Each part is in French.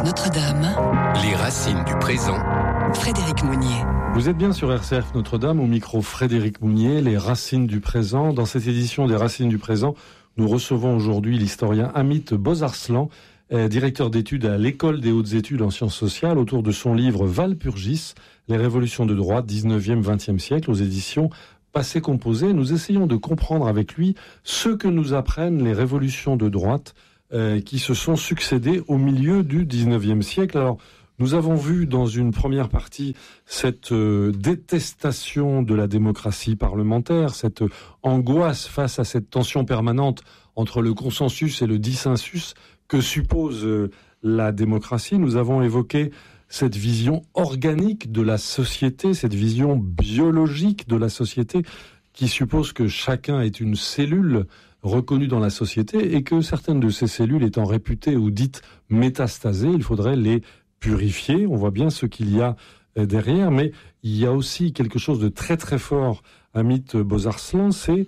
Notre-Dame. Les racines du présent. Frédéric Mounier. Vous êtes bien sur RCF Notre-Dame, au micro Frédéric Mounier, les racines du présent. Dans cette édition des racines du présent, nous recevons aujourd'hui l'historien Amit Bozarslan, directeur d'études à l'École des hautes études en sciences sociales, autour de son livre Walpurgis, les révolutions de droite 19e, 20e siècle, aux éditions Passé Composé. Nous essayons de comprendre avec lui ce que nous apprennent les révolutions de droite qui se sont succédées au milieu du 19e siècle. Alors, nous avons vu dans une première partie cette détestation de la démocratie parlementaire, cette angoisse face à cette tension permanente entre le consensus et le dissensus que suppose la démocratie. Nous avons évoqué cette vision organique de la société, cette vision biologique de la société qui suppose que chacun est une cellule reconnue dans la société et que certaines de ces cellules étant réputées ou dites métastasées, il faudrait les purifier. On voit bien ce qu'il y a derrière, mais il y a aussi quelque chose de très très fort, Amit Bozarslan, c'est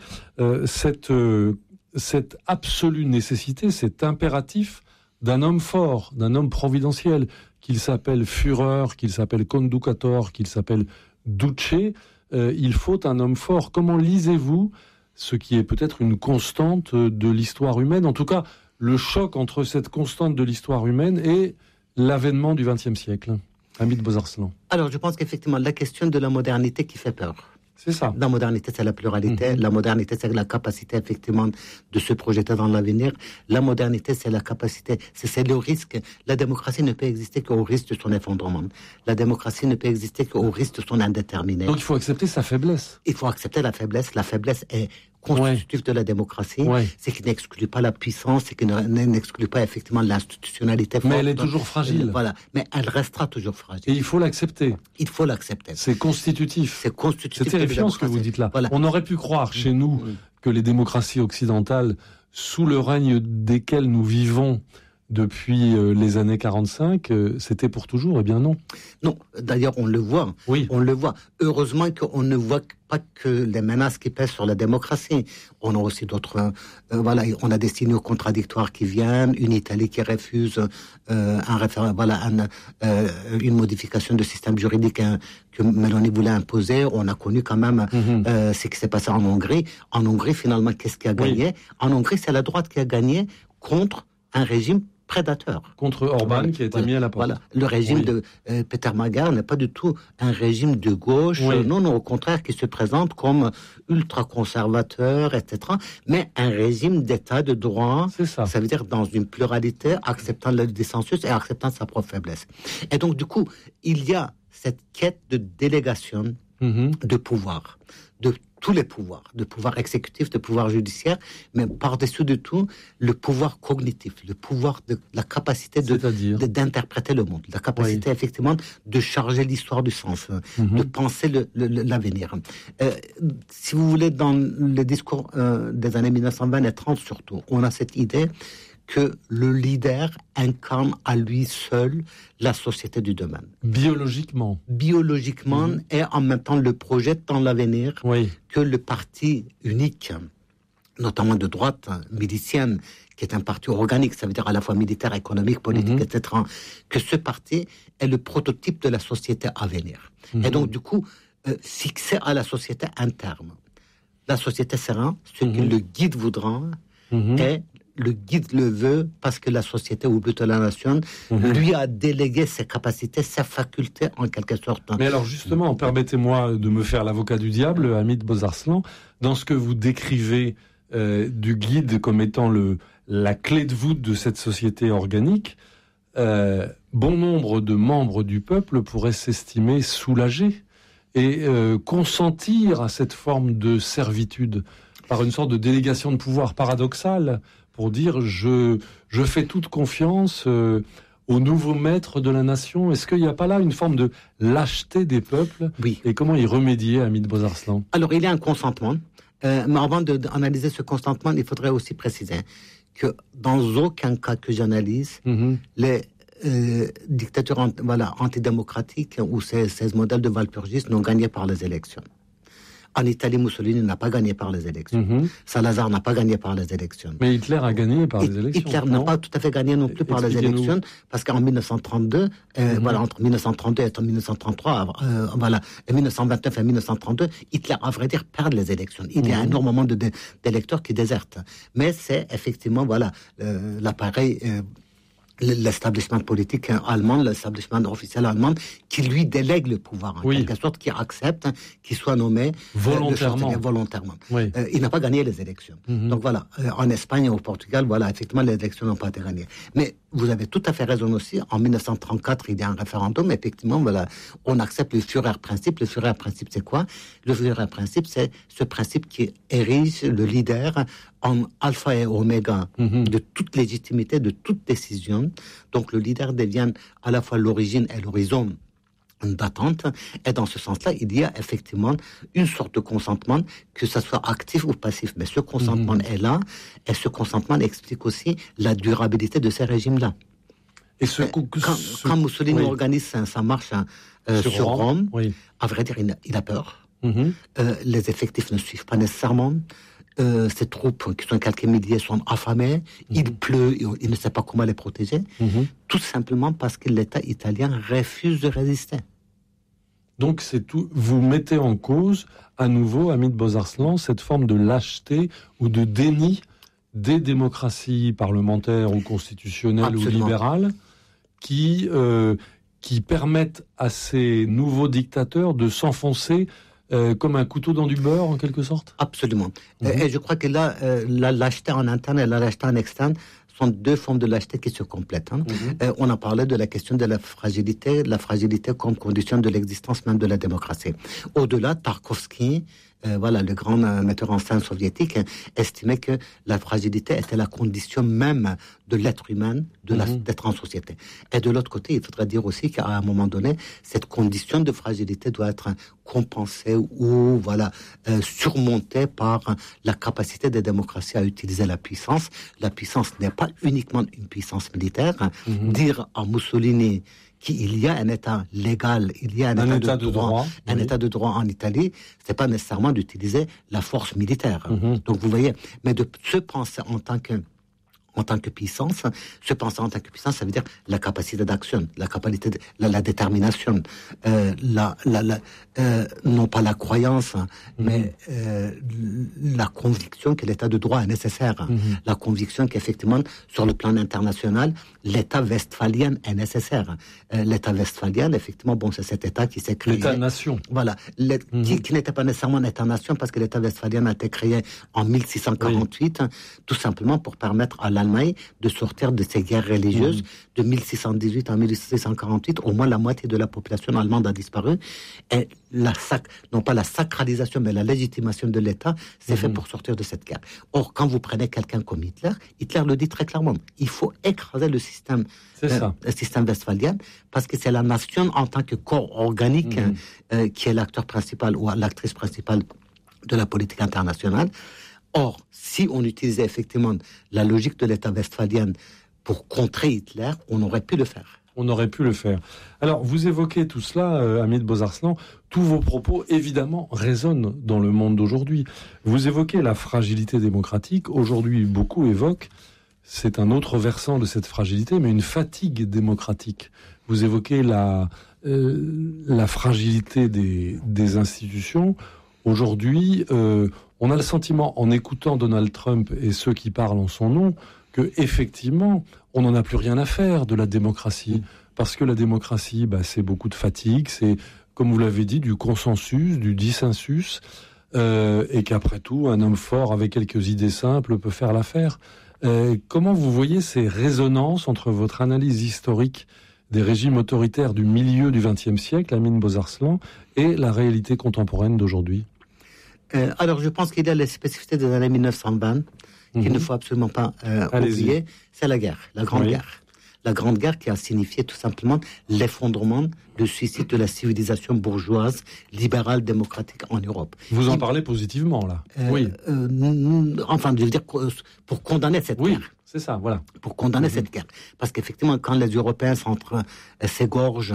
cette absolue nécessité, cet impératif d'un homme fort, d'un homme providentiel, qu'il s'appelle Führer, qu'il s'appelle Conducator, qu'il s'appelle Duce. Il faut un homme fort. Comment lisez-vous ce qui est peut-être une constante de l'histoire humaine, en tout cas le choc entre cette constante de l'histoire humaine et l'avènement du XXe siècle? Amit Bozarslan. Alors, je pense qu'effectivement, la question de la modernité qui fait peur. C'est ça. La modernité, c'est la pluralité. La modernité, c'est la capacité, effectivement, de se projeter dans l'avenir. La modernité, c'est la capacité, c'est le risque. La démocratie ne peut exister qu'au risque de son effondrement. La démocratie ne peut exister qu'au risque de son indéterminé. Donc, il faut accepter sa faiblesse. Il faut accepter la faiblesse. La faiblesse est constitutive de la démocratie. C'est qu'il n'exclut pas la puissance, c'est qu'il n'exclut pas, effectivement, l'institutionnalité forte. Mais elle est toujours fragile. Voilà. Mais elle restera toujours fragile. Et il faut l'accepter. Il faut l'accepter. C'est constitutif. C'est constitutif. C'est terrifiant ce que vous dites là. Voilà. On aurait pu croire chez nous que les démocraties occidentales, sous le règne desquelles nous vivons depuis les années 45, c'était pour toujours. Eh bien non. Non, d'ailleurs on le voit. Oui. On le voit. Heureusement qu'on ne voit pas que les menaces qui pèsent sur la démocratie. On a aussi d'autres... on a des signaux contradictoires qui viennent. Une Italie qui refuse une modification de système juridique que Meloni voulait imposer. On a connu quand même ce qui s'est passé en Hongrie. En Hongrie, finalement, qu'est-ce qui a gagné? En Hongrie, c'est la droite qui a gagné contre un régime prédateur. Contre Orban, qui a été mis à la porte. Voilà. Le régime de Peter Magyar n'est pas du tout un régime de gauche, non, au contraire, qui se présente comme ultra-conservateur, etc., mais un régime d'état de droit, ça veut dire dans une pluralité, acceptant le dissensus et acceptant sa propre faiblesse. Et donc, du coup, il y a cette quête de délégation de pouvoir, de tous les pouvoirs, de pouvoir exécutif, de pouvoir judiciaire, mais par-dessus de tout, le pouvoir cognitif, le pouvoir de la capacité d'interpréter le monde, la capacité effectivement de charger l'histoire du sens, de penser l'avenir. Si vous voulez, dans le discours des années 1920 et 30 surtout, on a cette idée que le leader incarne à lui seul la société du domaine. Biologiquement, et en même temps le projette dans l'avenir que le parti unique, notamment de droite milicienne, qui est un parti organique, ça veut dire à la fois militaire, économique, politique, etc., que ce parti est le prototype de la société à venir. Et donc, du coup, fixer à la société un terme. La société sera ce que le guide voudra et le guide le veut parce que la société, ou plutôt la nation, lui a délégué ses capacités, ses facultés, en quelque sorte. Mais alors justement, permettez-moi de me faire l'avocat du diable, Amit Bozarslan, dans ce que vous décrivez du guide comme étant la clé de voûte de cette société organique, bon nombre de membres du peuple pourraient s'estimer soulagés et consentir à cette forme de servitude par une sorte de délégation de pouvoir paradoxale, pour dire je fais toute confiance au nouveau maître de la nation. Est-ce qu'il n'y a pas là une forme de lâcheté des peuples? Et comment y remédier, Amit Bozarslan? Alors, il y a un consentement, mais avant d'analyser ce consentement, il faudrait aussi préciser que dans aucun cas que j'analyse, les dictatures antidémocratiques ou ces modèles de Walpurgis n'ont gagné par les élections. En Italie, Mussolini n'a pas gagné par les élections. Salazar n'a pas gagné par les élections. Mais Hitler a gagné par les élections. Hitler n'a pas tout à fait gagné non plus par les élections, parce qu'en 1932, entre 1932 et 1933, et 1929 et 1932, Hitler, à vrai dire, perd les élections. Il y a énormément d'électeurs qui désertent. Mais c'est effectivement, l'appareil... l'establishment politique allemand, l'establishment officiel allemand, qui lui délègue le pouvoir, en quelque sorte, qui accepte qu'il soit nommé volontairement. Oui. Il n'a pas gagné les élections. Donc voilà, en Espagne et au Portugal, effectivement, les élections n'ont pas été gagnées. Mais vous avez tout à fait raison aussi, en 1934, il y a un référendum, effectivement, on accepte le Führerprinzip. Le Führerprinzip, c'est quoi? Le Führerprinzip, c'est ce principe qui érige le leader en alpha et oméga de toute légitimité, de toute décision. Donc le leader devient à la fois l'origine et l'horizon d'attente. Et dans ce sens-là, il y a effectivement une sorte de consentement, que ce soit actif ou passif. Mais ce consentement est là, et ce consentement explique aussi la durabilité de ces régimes-là. Et quand Mussolini organise sa marche sur Rome, à vrai dire, il a peur. Les effectifs ne suivent pas nécessairement. Ces troupes, qui sont quelques milliers, sont affamées. Il pleut, il ne sait pas comment les protéger. Tout simplement parce que l'État italien refuse de résister. Donc c'est tout. Vous mettez en cause, à nouveau, Hamid Bozarslan, cette forme de lâcheté ou de déni des démocraties parlementaires ou constitutionnelles ou libérales qui permettent à ces nouveaux dictateurs de s'enfoncer comme un couteau dans du beurre, en quelque sorte? Absolument. Et je crois que là, la lâcheté en interne et la lâcheté en externe sont deux formes de lâcheté qui se complètent. On a parlé de la question de la fragilité comme condition de l'existence même de la démocratie. Au-delà, Tarkovsky, le grand metteur en scène soviétique, estimait que la fragilité était la condition même de l'être humain, d'être en société. Et de l'autre côté, il faudrait dire aussi qu'à un moment donné, cette condition de fragilité doit être compensée ou surmontée par la capacité des démocraties à utiliser la puissance. La puissance n'est pas uniquement une puissance militaire. Dire à Mussolini qu'il y a un État légal, il y a un État de droit, État de droit en Italie, c'est pas nécessairement d'utiliser la force militaire. Donc vous voyez, mais de se penser en tant que puissance, ça veut dire la capacité d'action, la capacité, la détermination, non pas la croyance, mais la conviction que l'état de droit est nécessaire, la conviction qu'effectivement, sur le plan international, l'état westphalien est nécessaire. L'état westphalien, effectivement, c'est cet état qui s'est créé. L'état-nation. Voilà, qui n'était pas nécessairement un état-nation, parce que l'état westphalien a été créé en 1648, tout simplement pour permettre à l'Allemagne de sortir de ces guerres religieuses. De 1618 à 1648, au moins la moitié de la population allemande a disparu. Et non pas la sacralisation, mais la légitimation de l'État s'est fait pour sortir de cette guerre. Or, quand vous prenez quelqu'un comme Hitler le dit très clairement, il faut écraser le système westphalien, parce que c'est la nation en tant que corps organique qui est l'acteur principal ou l'actrice principale de la politique internationale. Or, si on utilisait effectivement la logique de l'État westphalien pour contrer Hitler, on aurait pu le faire. Alors, vous évoquez tout cela, Hamid Bozarslan. Tous vos propos, évidemment, résonnent dans le monde d'aujourd'hui. Vous évoquez la fragilité démocratique. Aujourd'hui, beaucoup évoquent, c'est un autre versant de cette fragilité, mais une fatigue démocratique. Vous évoquez la fragilité des institutions. Aujourd'hui, on a le sentiment, en écoutant Donald Trump et ceux qui parlent en son nom, que effectivement, on n'en a plus rien à faire de la démocratie. Parce que la démocratie, c'est beaucoup de fatigue, c'est, comme vous l'avez dit, du consensus, du dissensus, et qu'après tout, un homme fort avec quelques idées simples peut faire l'affaire. Comment vous voyez ces résonances entre votre analyse historique des régimes autoritaires du milieu du XXe siècle, Hamid Bozarslan, et la réalité contemporaine d'aujourd'hui? Alors, je pense qu'il y a les spécificités des années 1920 qu'il ne faut absolument pas oublier. C'est la guerre, la Grande Guerre. La Grande Guerre qui a signifié tout simplement l'effondrement, le suicide de la civilisation bourgeoise, libérale, démocratique en Europe. Vous en parlez positivement, là. Oui. Enfin, je veux dire, pour condamner cette guerre. C'est ça, voilà. Pour condamner cette guerre. Parce qu'effectivement, quand les Européens s'égorgent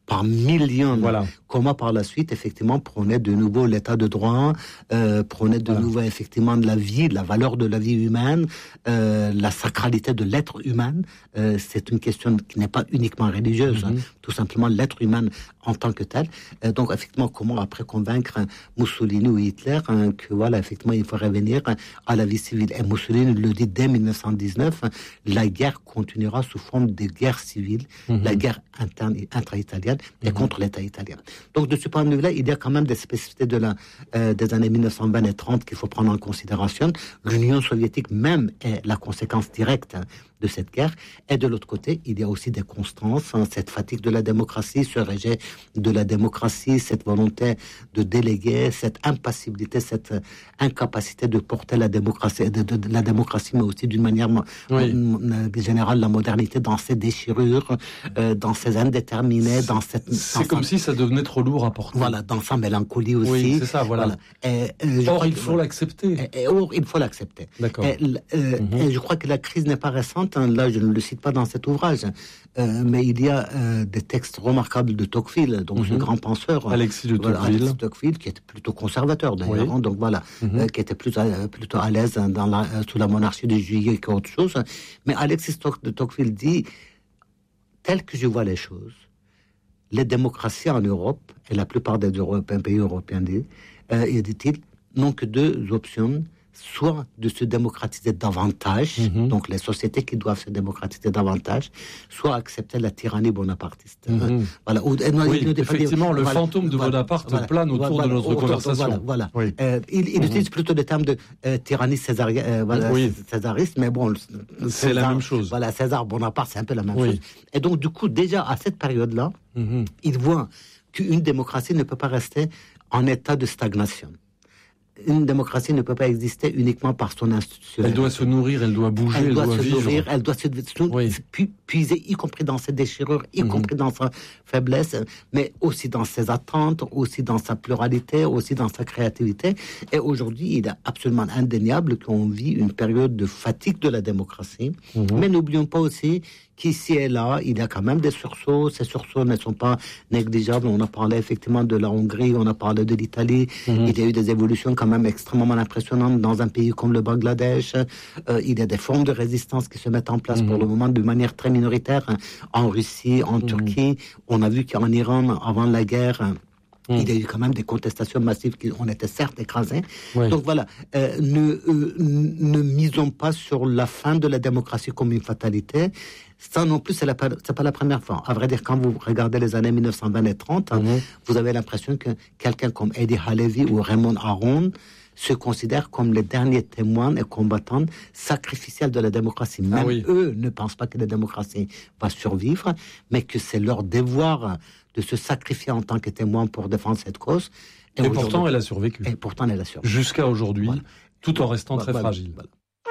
par millions. Voilà. Comment par la suite, effectivement, prenait de nouveau l'état de droit, prenait de nouveau, effectivement, de la vie, de la valeur de la vie humaine, la sacralité de l'être humain. C'est une question qui n'est pas uniquement religieuse, tout simplement l'être humain en tant que tel. Donc, effectivement, comment après convaincre Mussolini ou Hitler que, voilà, effectivement, il faut revenir à la vie civile. Et Mussolini le dit dès 1919, la guerre continuera sous forme de guerre civile, la guerre interne et intra-italienne et contre l'État italien. Donc, de ce point de vue-là, il y a quand même des spécificités des années 1920 et 30 qu'il faut prendre en considération. L'Union soviétique même est la conséquence directe de cette guerre. Et de l'autre côté, il y a aussi des constances, cette fatigue de la démocratie, ce rejet de la démocratie, cette volonté de déléguer, cette impassibilité, cette incapacité de porter la démocratie, de la démocratie, mais aussi d'une manière générale, la modernité dans ses déchirures, dans ses indéterminés, dans cette... C'est comme si ça devenait trop lourd à porter. Voilà, dans sa mélancolie aussi. Oui, c'est ça, voilà. Or, il faut l'accepter. Or, il faut l'accepter. D'accord. Et je crois que la crise n'est pas récente. Là, je ne le cite pas dans cet ouvrage, mais il y a des textes remarquables de Tocqueville, donc ce grand penseur. Alexis de Tocqueville. Alexis de Tocqueville, qui était plutôt conservateur d'ailleurs, donc voilà, qui était plutôt à l'aise sous la monarchie de Juillet qu'autre chose. Mais Alexis de Tocqueville dit, tel que je vois les choses, les démocraties en Europe, et la plupart des pays européens, dit-il, n'ont que deux options, soit de se démocratiser davantage, donc les sociétés qui doivent se démocratiser davantage, soit accepter la tyrannie bonapartiste. Voilà. Effectivement, le fantôme de Bonaparte plane autour de notre conversation. Il utilise plutôt le terme de tyrannie césariste, mais bon... C'est la même chose. Voilà, César Bonaparte, c'est un peu la même chose. Et donc, du coup, déjà, à cette période-là, il voit qu'une démocratie ne peut pas rester en état de stagnation. Une démocratie ne peut pas exister uniquement par son institution. Elle doit se nourrir, elle doit bouger, elle doit vivre. Nourrir, elle doit se puiser, y compris dans ses déchirures, y compris dans sa faiblesse, mais aussi dans ses attentes, aussi dans sa pluralité, aussi dans sa créativité. Et aujourd'hui, il est absolument indéniable qu'on vit une période de fatigue de la démocratie. Mais n'oublions pas aussi qu'ici et là, il y a quand même des sursauts. Ces sursauts ne sont pas négligeables. On a parlé effectivement de la Hongrie, on a parlé de l'Italie. Il y a eu des évolutions quand même extrêmement impressionnantes dans un pays comme le Bangladesh. Il y a des formes de résistance qui se mettent en place pour le moment de manière très minoritaire. En Russie, en Turquie. On a vu qu'en Iran, avant la guerre... Il y a eu quand même des contestations massives on était certes écrasés. Donc voilà, ne misons pas sur la fin de la démocratie comme une fatalité. Ça non plus, c'est pas la première fois. À vrai dire, quand vous regardez les années 1920 et 30, vous avez l'impression que quelqu'un comme Eddie Halevi ou Raymond Aron se considèrent comme les derniers témoins et combattants sacrificiels de la démocratie. Même eux ne pensent pas que la démocratie va survivre, mais que c'est leur devoir de se sacrifier en tant que témoin pour défendre cette cause. Et pourtant, elle a survécu. Et pourtant, elle a survécu. Jusqu'à aujourd'hui, tout en restant très fragile. Voilà.